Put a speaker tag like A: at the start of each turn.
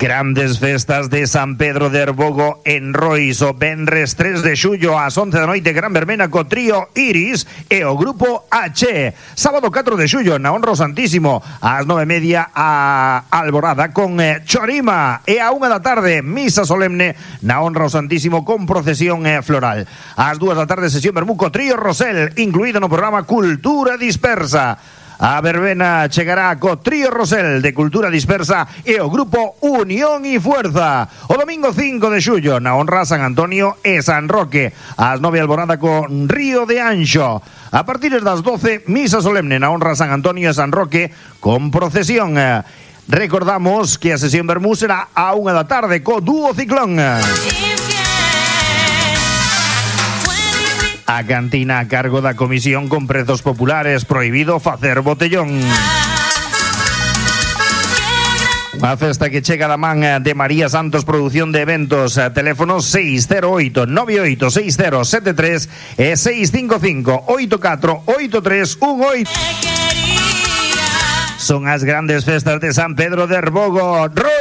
A: Grandes festas de San Pedro de Herbogo en Rois, o venres 3 de xullo ás 11 da noite, gran verbena co trío Iris e o grupo H. Sábado 4 de xullo na honra ao Santísimo ás 9:30 a Alborada con Chorima, e a 1 da tarde misa solemne na honra ao Santísimo con procesión floral. Ás 2 da tarde sesión vermú co trío Rosel, incluído no programa Cultura Dispersa. A verbena chegará co trío Rosel de Cultura Dispersa e o grupo Unión y Fuerza. O domingo 5 de xullo na honra a San Antonio e San Roque, ás 9 Alborada con Río de Anxo. A partir das 12 misa solemne na honra a San Antonio e San Roque con procesión. Recordamos que a sesión vermú será a 1 da tarde co dúo Ciclón. A cantina a cargo da comisión con prezos populares, prohibido facer botellón. Unha festa que chega da man de María Santos Producción de Eventos. Teléfono 608-986073 e 655-848318. Son as grandes festas de San Pedro de Herbogo.